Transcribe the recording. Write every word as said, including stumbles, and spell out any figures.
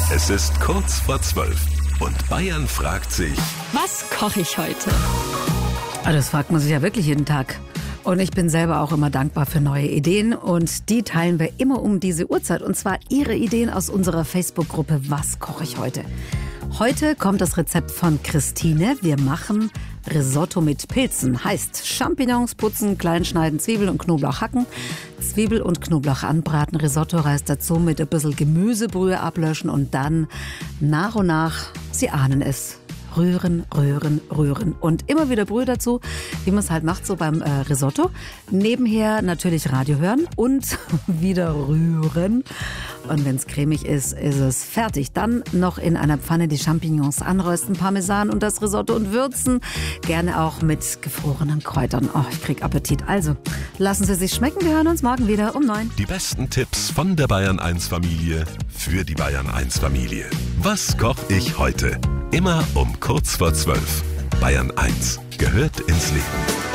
Es ist kurz vor zwölf und Bayern fragt sich, was koche ich heute? Ah, das fragt man sich ja wirklich jeden Tag. Und ich bin selber auch immer dankbar für neue Ideen und die teilen wir immer um diese Uhrzeit. Und zwar Ihre Ideen aus unserer Facebook-Gruppe Was koche ich heute? Heute kommt das Rezept von Christine. Wir machen Risotto mit Pilzen. Heißt Champignons putzen, klein schneiden, Zwiebel und Knoblauch hacken, Zwiebel und Knoblauch anbraten, Risotto-Reis dazu mit ein bisschen Gemüsebrühe ablöschen und dann nach und nach, Sie ahnen es, rühren, rühren, rühren und immer wieder Brühe dazu, wie man es halt macht, so beim äh, Risotto. Nebenher natürlich Radio hören und wieder rühren. Und wenn es cremig ist, ist es fertig. Dann noch in einer Pfanne die Champignons anrösten, Parmesan und das Risotto und würzen. Gerne auch mit gefrorenen Kräutern. Oh, ich krieg Appetit. Also, lassen Sie sich schmecken. Wir hören uns morgen wieder um neun. die besten Tipps von der Bayern eins Familie für die Bayern eins Familie. Was koche ich heute? Immer um kurz vor zwölf. Bayern eins gehört ins Leben.